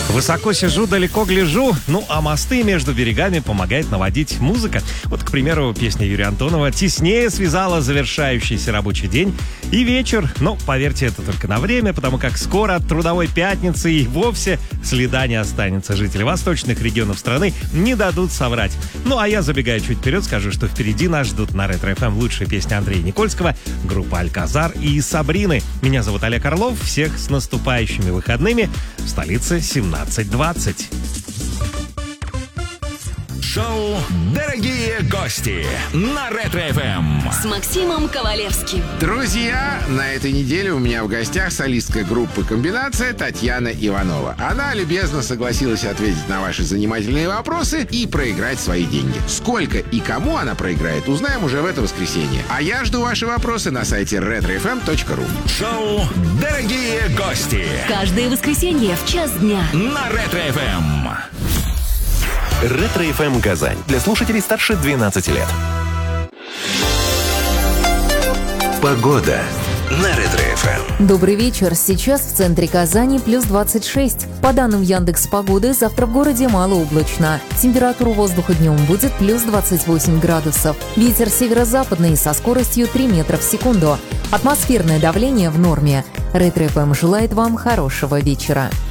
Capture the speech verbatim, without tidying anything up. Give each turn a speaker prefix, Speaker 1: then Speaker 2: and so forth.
Speaker 1: Высоко сижу, далеко гляжу, ну а мосты между берегами помогает наводить музыка. Вот, к примеру, песня Юрия Антонова теснее связала завершающийся рабочий день и вечер. Но, поверьте, это только на время, потому как скоро от трудовой пятницы и вовсе следа не останется. Жители восточных регионов страны не дадут соврать. Ну а я, забегая чуть вперед, скажу, что впереди нас ждут на Ретро-эф эм лучшие песни Андрея Никольского, группа «Альказар» и «Сабрины». Меня зовут Олег Орлов. Всех с наступающими выходными. В столице семнадцать двадцать.
Speaker 2: Шоу «Дорогие гости» на Ретро-эф эм
Speaker 3: с Максимом Ковалевским.
Speaker 4: Друзья, на этой неделе у меня в гостях солистка группы «Комбинация» Татьяна Иванова. Она любезно согласилась ответить на ваши занимательные вопросы и проиграть свои деньги. Сколько и кому она проиграет, узнаем уже в это воскресенье. А я жду ваши вопросы на сайте ретро эф эм точка ру.
Speaker 2: Шоу «Дорогие гости»
Speaker 3: каждое воскресенье в час дня
Speaker 2: на Ретро-эф эм.
Speaker 5: Ретро-эф эм Казань. Для слушателей старше двенадцати лет. Погода на Ретро-эф эм.
Speaker 6: Добрый вечер. Сейчас в центре Казани плюс двадцать шесть. По данным Яндекс.Погоды, завтра в городе малооблачно. Температура воздуха днем будет плюс двадцать восемь градусов. Ветер северо-западный со скоростью три метра в секунду. Атмосферное давление в норме. Ретро-эф эм желает вам хорошего вечера.